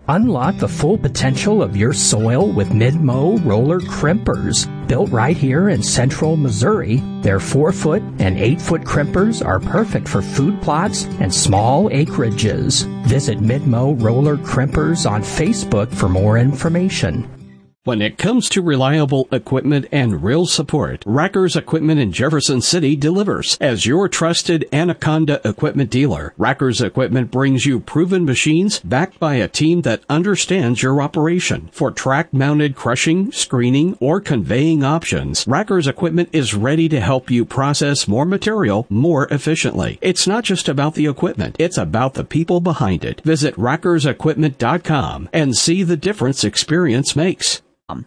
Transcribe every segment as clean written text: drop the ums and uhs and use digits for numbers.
Unlock the full potential of your soil with Mid-Mow roller crimpers. Built right here in central Missouri, their 4-foot and 8-foot crimpers are perfect for food plots and small acreages. Visit Mid-Mow roller crimpers on Facebook for more information. When it comes to reliable equipment and real support, Rackers Equipment in Jefferson City delivers. As your trusted Anaconda equipment dealer, Rackers Equipment brings you proven machines backed by a team that understands your operation. For track-mounted crushing, screening, or conveying options, Rackers Equipment is ready to help you process more material more efficiently. It's not just about the equipment, it's about the people behind it. Visit rackersequipment.com and see the difference experience makes.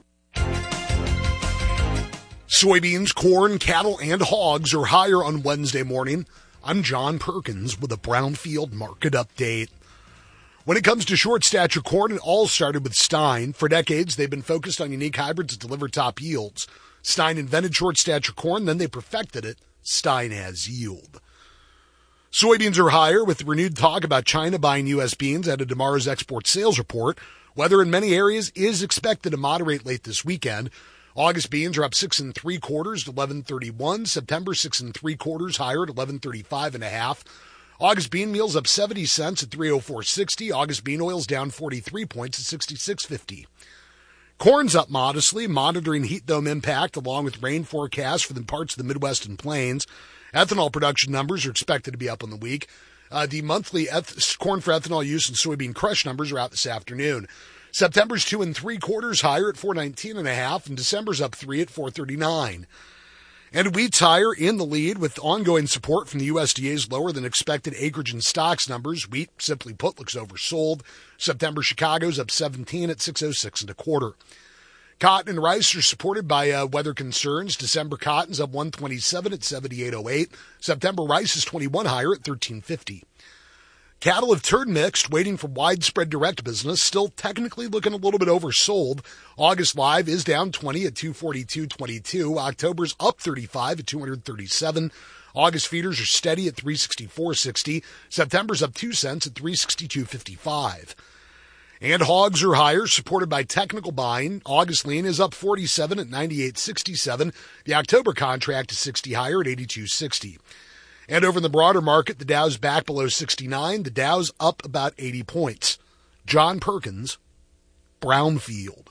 Soybeans, corn, cattle, and hogs are higher on Wednesday morning. I'm John Perkins with a Brownfield market update. When it comes to short stature corn, it all started with Stein. For decades, they've been focused on unique hybrids that deliver top yields. Stein invented short stature corn, then they perfected it. Stein has yield. Soybeans are higher with renewed talk about China buying U.S. beans added to tomorrow's export sales report. Weather in many areas is expected to moderate late this weekend. August beans are up 6 3/4 to 11.31. September 6 3/4 higher at 11.35.5. August bean meal's up 70 cents at 304.60. August bean oil's down 43 points at 66.50. Corn's up modestly, monitoring heat dome impact along with rain forecasts for the parts of the Midwest and Plains. Ethanol production numbers are expected to be up on the week. The monthly corn for ethanol use and soybean crush numbers are out this afternoon. September's 2 3/4 higher at 419.5, and December's up 3 at 439. And wheat's higher in the lead with ongoing support from the USDA's lower than expected acreage and stocks numbers. Wheat, simply put, looks oversold. September Chicago's up 17 at 606 1/4. Cotton and rice are supported by weather concerns. December cotton's up 127 at 78.08. September rice is 21 higher at 13.50. Cattle have turned mixed, waiting for widespread direct business, still technically looking a little bit oversold. August live is down 20 at 242.22. October's up 35 at 237. August feeders are steady at 364.60. September's up 2 cents at 362.55. And hogs are higher, supported by technical buying. August lean is up 47 at 98.67. The October contract is 60 higher at 82.60. And over in the broader market, the Dow's back below 69. The Dow's up about 80 points. John Perkins, Brownfield.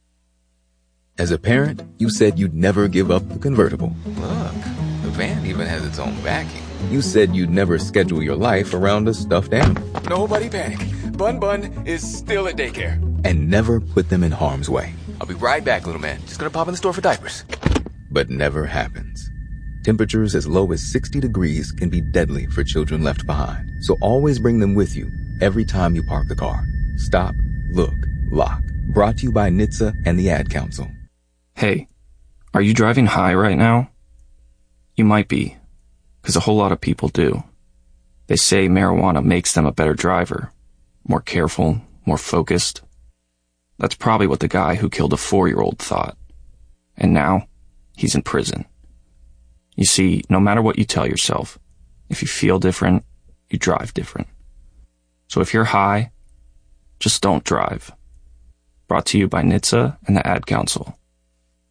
As a parent, you said you'd never give up the convertible. Look, the van even has its own backing. You said you'd never schedule your life around a stuffed animal. Nobody panic. Bun is still at daycare. And never put them in harm's way. I'll be right back, little man. Just gonna pop in the store for diapers. But never happens. Temperatures as low as 60 degrees can be deadly for children left behind. So always bring them with you every time you park the car. Stop, look, lock. Brought to you by NHTSA and the Ad Council. Hey, are you driving high right now? You might be, because a whole lot of people do. They say marijuana makes them a better driver, more careful, more focused. That's probably what the guy who killed a 4-year-old thought. And now, he's in prison. You see, no matter what you tell yourself, if you feel different, you drive different. So if you're high, just don't drive. Brought to you by NHTSA and the Ad Council.